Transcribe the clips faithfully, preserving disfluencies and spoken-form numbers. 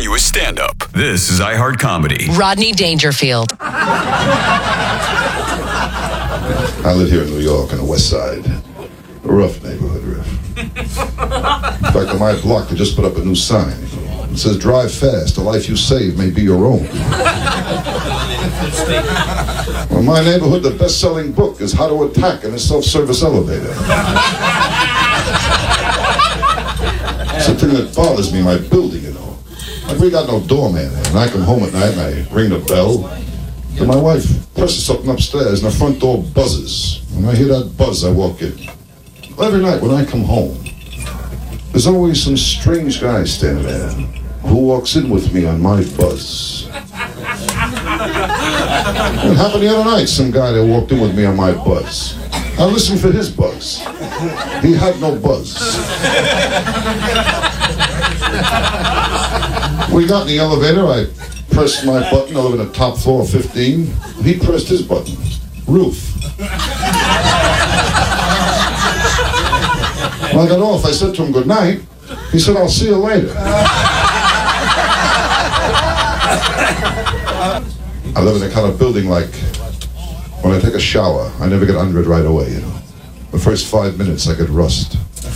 continuous stand-up. This is iHeart Comedy. Rodney Dangerfield. I live here in New York on the west side. A rough neighborhood, Riff. In fact, on my block, they just put up a new sign. It says, drive fast, the life you save may be your own. Well, in my neighborhood, the best-selling book is How to Attack in a Self-Service Elevator. It's the thing that bothers me, my building, you know. Like, we got no doorman here, and I come home at night and I ring the bell, and my wife presses something upstairs and the front door buzzes. When I hear that buzz, I walk in. Well, every night when I come home, there's always some strange guy standing there who walks in with me on my buzz. It happened the other night, some guy that walked in with me on my buzz. I listened for his buzz. He had no buzz. We got in the elevator, I pressed my button, I live in the top floor, fifteen. He pressed his button, roof. When I got off, I said to him, good night. He said, I'll see you later. I live in a kind of building like, when I take a shower, I never get under it right away, you know. The first five minutes, I get rust.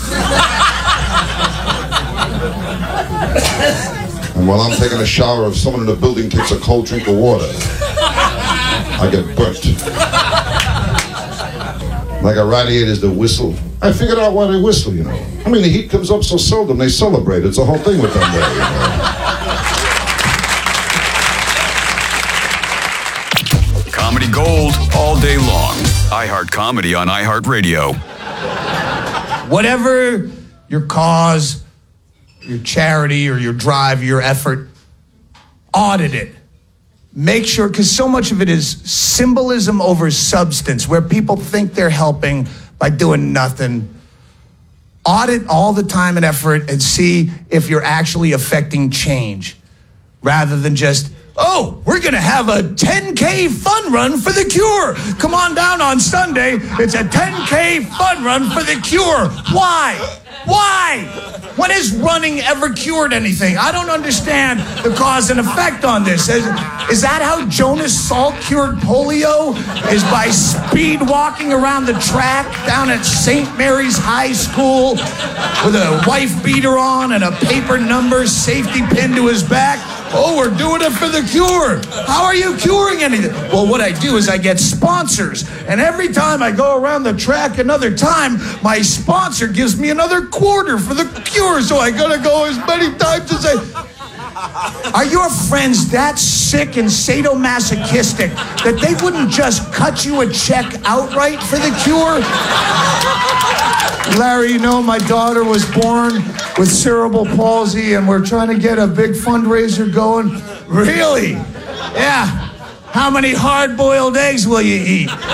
And while I'm taking a shower, if someone in the building takes a cold drink of water, I get burnt. Like a radiator's that whistle. I figured out why they whistle, you know. I mean, the heat comes up so seldom, they celebrate. It's a whole thing with them there, you know. Comedy gold all day long. iHeart Comedy on iHeartRadio. Whatever your cause, your charity, or your drive, your effort, audit it. Make sure, because so much of it is symbolism over substance, where people think they're helping by doing nothing. Audit all the time and effort and see if you're actually affecting change, rather than just, oh, we're going to have a ten K fun run for the cure. Come on down on Sunday. It's a ten K fun run for the cure. Why? Why? When has running ever cured anything? I don't understand the cause and effect on this. Is, is that how Jonas Salk cured polio? Is by speed walking around the track down at Saint Mary's High School with a wife beater on and a paper number safety pin to his back? Oh, we're doing it for the cure. How are you curing anything? Well, what I do is I get sponsors. And every time I go around the track another time, my sponsor gives me another quarter for the cure. So I gotta go as many times as I... Are your friends that sick and sadomasochistic that they wouldn't just cut you a check outright for the cure? Larry, you know, my daughter was born with cerebral palsy and we're trying to get a big fundraiser going. Really? Yeah. How many hard-boiled eggs will you eat? Come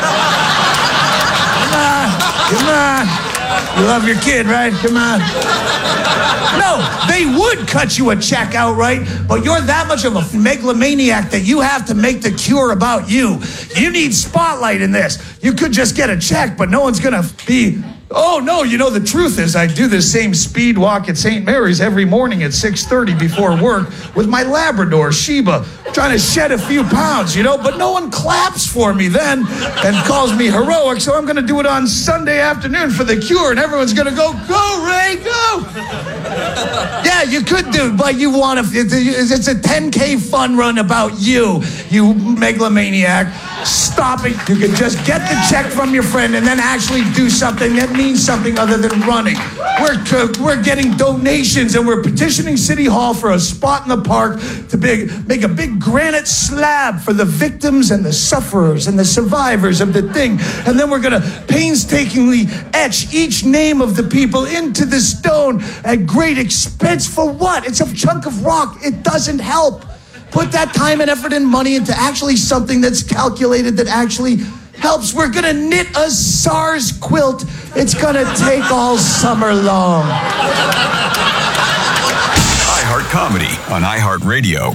on. Come on. You love your kid, right? Come on. No, they would cut you a check outright, but you're that much of a megalomaniac that you have to make the cure about you. You need spotlight in this. You could just get a check, but no one's gonna be... Oh, no, you know, the truth is I do the same speed walk at Saint Mary's every morning at six thirty before work with my Labrador, Sheba, trying to shed a few pounds, you know, but no one claps for me then and calls me heroic, so I'm going to do it on Sunday afternoon for the cure, and everyone's going to go, go, Ray, go! Yeah, you could do it, but you want to, it's a ten K fun run about you, you megalomaniac. Stop it. You can just get the check from your friend and then actually do something that means something other than running. We're, we're getting donations and we're petitioning City Hall for a spot in the park to big, make a big granite slab for the victims and the sufferers and the survivors of the thing. And then we're going to painstakingly etch each name of the people into the stone at great expense. For what? It's a chunk of rock. It doesn't help. Put that time and effort and money into actually something that's calculated, that actually helps. We're going to knit a SARS quilt. It's going to take all summer long. iHeart Comedy on iHeartRadio.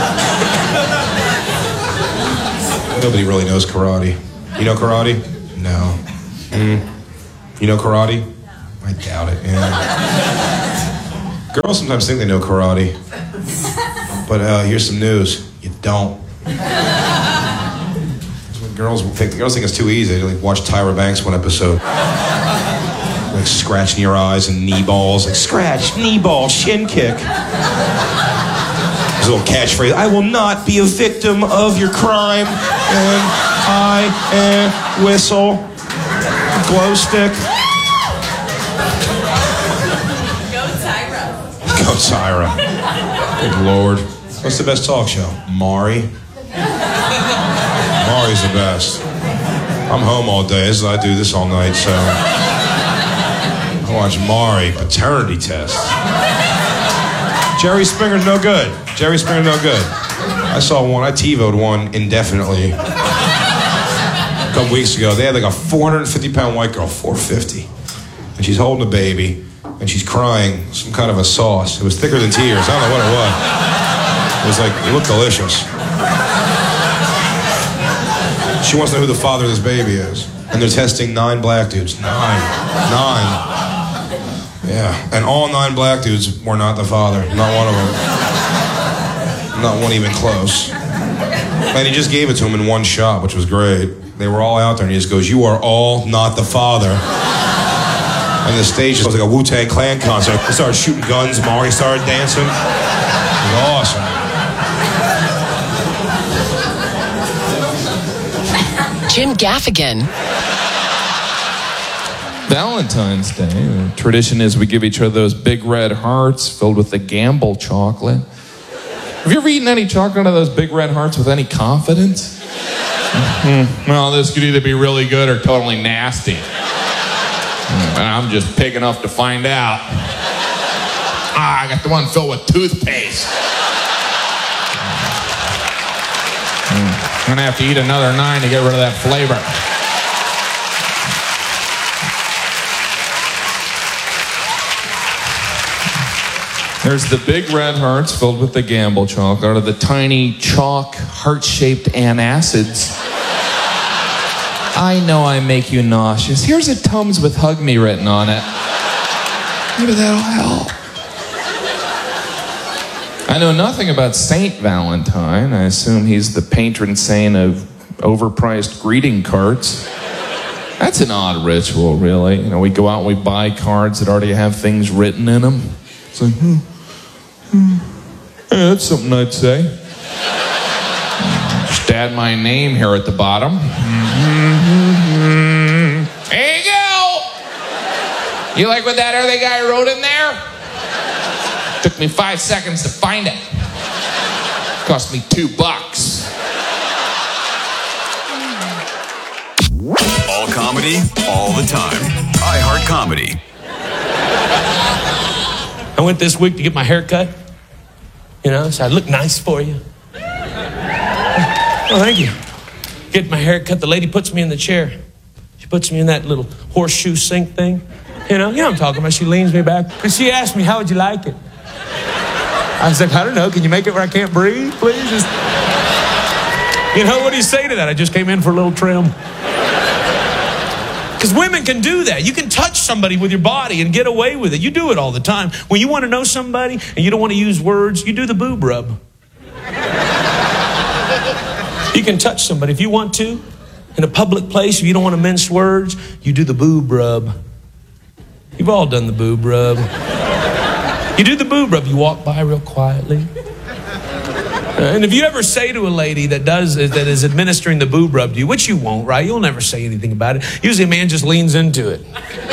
Nobody really knows karate. You know karate? No. Mm. You know karate? I doubt it, yeah. Girls sometimes think they know karate. But uh, here's some news. You don't. That's what girls think. The girls think it's too easy. They like watch Tyra Banks one episode. Like scratching your eyes and knee balls. Like scratch, knee ball, shin kick. His little catchphrase, I will not be a victim of your crime. And I and whistle. Glow stick. Go Tyra. Go Tyra. Good Lord. What's the best talk show? Maury. Maury's the best. I'm home all day. This is, I do this all night, so I watch Maury. Paternity test. Jerry Springer's no good. Jerry Springer's no good. I saw one. I TiVo'd one indefinitely a couple weeks ago. They had like a four hundred fifty pound white girl, four fifty, and she's holding a baby, and she's crying some kind of a sauce. It was thicker than tears. I don't know what it was. It was like, it looked delicious. She wants to know who the father of this baby is. And they're testing nine black dudes. Nine. Nine. Yeah. And all nine black dudes were not the father. Not one of them. Not one even close. And he just gave it to him in one shot, which was great. They were all out there, and he just goes, you are all not the father. And the stage was like a Wu-Tang Clan concert. They started shooting guns. Maury started dancing. It was awesome. Jim Gaffigan. Valentine's Day, the tradition is we give each other those big red hearts filled with the Gamble chocolate. Have you ever eaten any chocolate out of those big red hearts with any confidence? Mm-hmm. Well, this could either be really good or totally nasty. And I'm just pig enough to find out. Ah, I got the one filled with toothpaste. I'm gonna have to eat another nine to get rid of that flavor. There's the big red hearts filled with the Gamble chocolate, or the tiny chalk heart-shaped antacids. I know I make you nauseous. Here's a Tums with Hug Me written on it. Maybe that'll help. I know nothing about Saint Valentine. I assume he's the patron saint of overpriced greeting cards. That's an odd ritual, really. You know, we go out and we buy cards that already have things written in them. It's like, hmm, hmm. Hey, that's something I'd say. Just add my name here at the bottom. Mm-hmm. There you go. You like what that other guy wrote in there? Took me five seconds to find it. Cost me two bucks. All comedy, all the time. iHeart Comedy. I went this week to get my hair cut. You know, so I look nice for you. Oh, thank you. Get my hair cut. The lady puts me in the chair. She puts me in that little horseshoe sink thing. You know, you know what I'm talking about. She leans me back. And she asked me, how would you like it? I was like, I don't know. Can you make it where I can't breathe, please? Just... You know, what do you say to that? I just came in for a little trim. Because women can do that. You can touch somebody with your body and get away with it. You do it all the time. When you want to know somebody and you don't want to use words, you do the boob rub. You can touch somebody if you want to. In a public place, if you don't want to mince words, you do the boob rub. You've all done the boob rub. You do the boob rub. You walk by real quietly. And if you ever say to a lady that does that is administering the boob rub to you, which you won't, right? You'll never say anything about it. Usually a man just leans into it.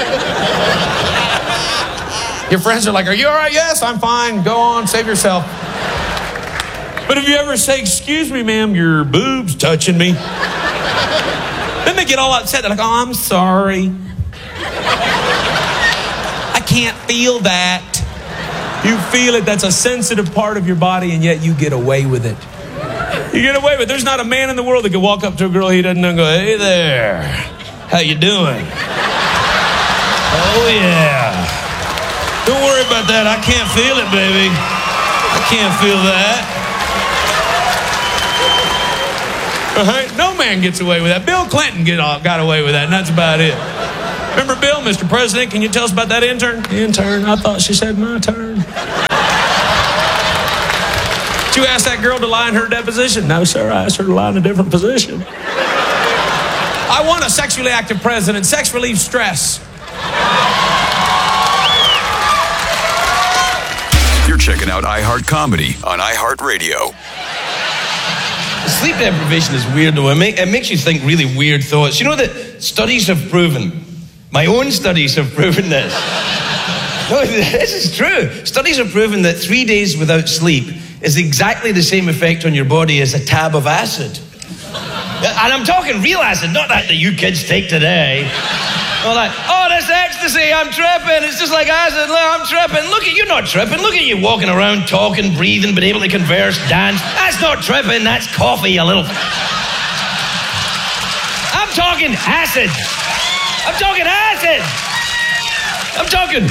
Your friends are like, are you all right? Yes, I'm fine. Go on, save yourself. But if you ever say, excuse me, ma'am, your boob's touching me. Then they get all upset. They're like, oh, I'm sorry. I can't feel that. You feel it. That's a sensitive part of your body, and yet you get away with it. You get away with it. There's not a man in the world that can walk up to a girl he doesn't know and go, hey there, how you doing? Oh, yeah. Don't worry about that. I can't feel it, baby. I can't feel that. All right? No man gets away with that. Bill Clinton get off, got away with that, and that's about it. Remember Bill, Mister President, can you tell us about that intern? Intern, I thought she said my turn. But you ask that girl to lie in her deposition? No, sir, I asked her to lie in a different position. I want a sexually active president. Sex relieves stress. You're checking out iHeart Comedy on iHeartRadio. Sleep deprivation is weird, though. It, make, it makes you think really weird thoughts. You know that studies have proven, my own studies have proven this. No, this is true. Studies have proven that three days without sleep is exactly the same effect on your body as a tab of acid. And I'm talking real acid, not that that you kids take today. All that, oh, this ecstasy, I'm tripping. It's just like acid. Look, I'm tripping. Look at you, not tripping. Look at you walking around, talking, breathing, but able to converse, dance. That's not tripping. That's coffee, a little. I'm talking acid. I'm talking acid. I'm talking.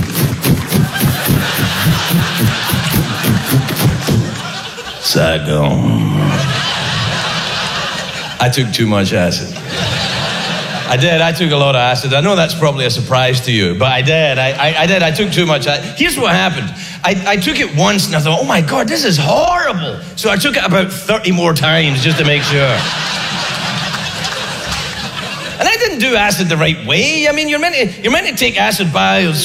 Saigon. I took too much acid. I did. I took a lot of acid. I know that's probably a surprise to you, but I did. I, I, I did. I took too much acid. Here's what happened. I, I took it once and I thought, oh my God, this is horrible. So I took it about thirty more times just to make sure. And I didn't do acid the right way. I mean, you're meant to, you're meant to take acid by